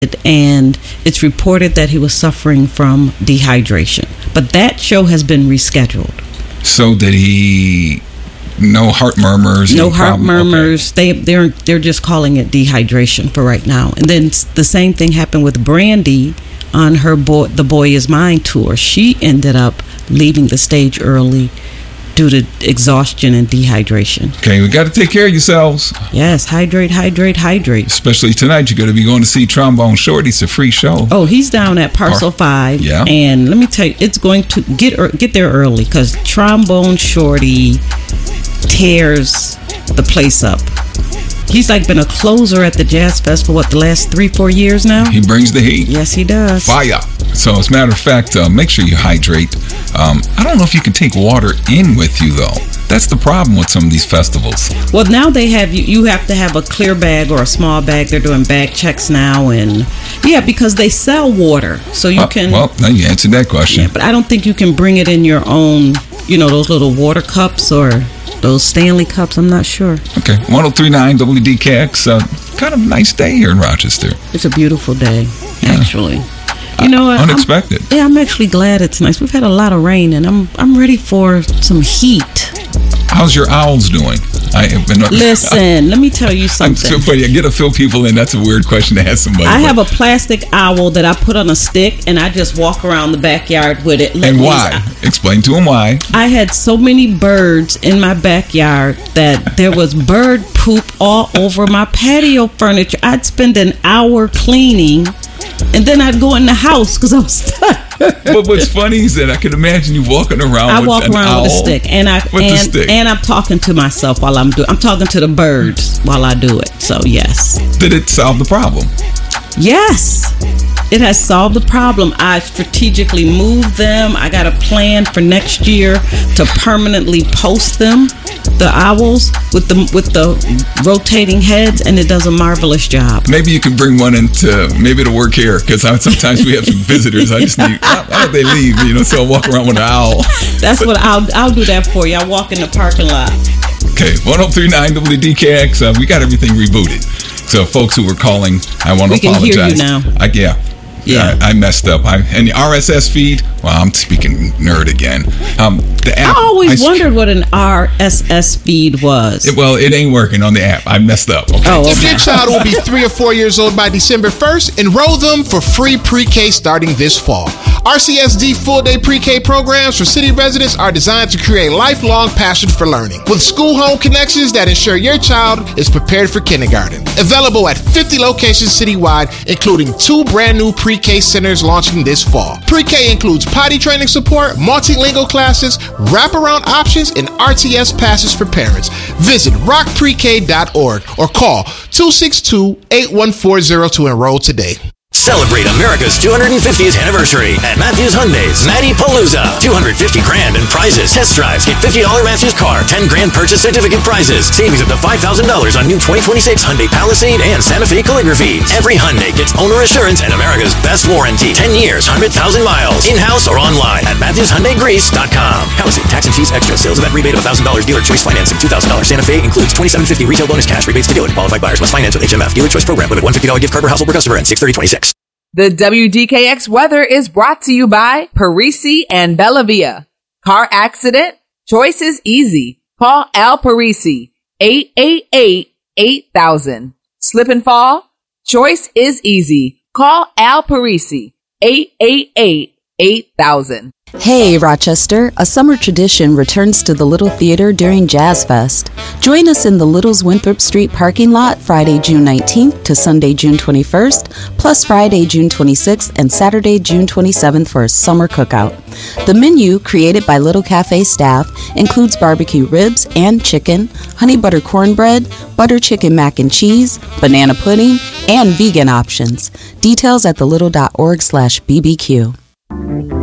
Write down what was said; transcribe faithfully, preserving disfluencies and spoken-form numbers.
and it's reported that he was suffering from dehydration. But that show has been rescheduled. So did he? No heart murmurs. No no heart problem? murmurs. Okay. They they're they're just calling it dehydration for right now. And then the same thing happened with Brandy on her boy, The Boy Is Mine tour. She ended up leaving the stage early due to exhaustion and dehydration. Okay, we got to take care of yourselves. Yes, hydrate, hydrate, hydrate. Especially tonight, you're going to be going to see Trombone Shorty. It's a free show. Oh, he's down at Parcel Par- Five. Yeah. And let me tell you, it's going to get er, get there early because Trombone Shorty tears the place up. He's like been a closer at the Jazz Fest for what, the last three, four years now? He brings the heat. Yes, he does. Fire. So as a matter of fact, uh, make sure you hydrate. Um, I don't know if you can take water in with you, though. That's the problem with some of these festivals. Well, now they have you, you have to have a clear bag or a small bag. They're doing bag checks now. And yeah, because they sell water. So you Uh, can. well, now you answered that question. Yeah, but I don't think you can bring it in your own, you know, those little water cups or those Stanley cups. I'm not sure. Okay, one oh three point nine W D K X. Uh, kind of a nice day here in Rochester. It's a beautiful day, Yeah. actually. You know what? Unexpected. I'm, yeah, I'm actually glad it's nice. We've had a lot of rain, and I'm I'm ready for some heat. How's your owls doing? I have been. Listen, let me tell you I'm something. so funny. I get to fill people in. That's a weird question to ask somebody. I but- have a plastic owl that I put on a stick, and I just walk around the backyard with it. Let And these- why? Explain to him why. I had so many birds in my backyard that there was bird poop all over my patio furniture. I'd spend an hour cleaning, and then I'd go in the house because I was tired. But what's funny is that I can imagine you walking around I with walk an around owl with a stick, and I with the and, stick. and I'm talking to myself while I'm doing. I'm talking to the birds while I do it. So yes, Did it solve the problem? yes, it has solved the problem. I strategically moved them. I got a plan for next year to permanently post them, the owls with the with the rotating heads, and it does a marvelous job. Maybe you can bring one into maybe to work here because sometimes we have some visitors. I just need. Why why don't they leave? You know, so I walk around with an owl. That's what I'll I'll do that for you. I walk in the parking lot. Okay, one oh three point nine W D K X. Uh, we got everything rebooted. So, folks who were calling, I want to We can hear apologize. you now. I, yeah. Yeah. I, I messed up. I, and the R S S feed, well, I'm speaking nerd again. Um, the app. I always I- wondered what an R S S feed was. It, well, it ain't working on the app. I messed up. Okay. Oh, If okay. your child will be three or four years old by December first, enroll them for free pre-K starting this fall. R C S D full-day pre-K programs for city residents are designed to create lifelong passion for learning, with school-home connections that ensure your child is prepared for kindergarten. Available at fifty locations citywide, including two brand new pre-K centers launching this fall. Pre-K includes potty training support, multilingual classes, wraparound options, and R T S passes for parents. Visit rock pre k dot org or call two six two, eight one four zero to enroll today. Celebrate America's two hundred fiftieth anniversary at Matthews Hyundai's Matty Palooza. two hundred fifty grand in prizes, test drives, get fifty dollars Matthews car, ten grand purchase certificate prizes, savings up to five thousand dollars on new twenty twenty-six Hyundai Palisade and Santa Fe Calligraphy. Every Hyundai gets owner assurance and America's best warranty. ten years, one hundred thousand miles. In-house or online at Matthews Hyundai Greece dot com. Palisade, tax and fees extra. Sales event rebate of one thousand dollars. Dealer choice financing. two thousand dollars Santa Fe includes twenty-seven fifty retail bonus cash rebates to dealer. Qualified buyers must finance with H M F. Dealer choice program. Limit one hundred fifty dollars gift card per household per customer and six thirty twenty-six. The W D K X weather is brought to you by Parisi and Bellavia. Car accident? Choice is easy. Call Al Parisi, eight eight eight, eight thousand. Slip and fall? Choice is easy. Call Al Parisi, eight eight eight, eight thousand. Hey, Rochester, a summer tradition returns to the Little Theater during Jazz Fest. Join us in the Little's Winthrop Street parking lot Friday, June nineteenth to Sunday, June twenty-first, plus Friday, June twenty-sixth and Saturday, June twenty-seventh for a summer cookout. The menu, created by Little Cafe staff, includes barbecue ribs and chicken, honey butter cornbread, butter chicken mac and cheese, banana pudding, and vegan options. Details at thelittle dot org slash B B Q.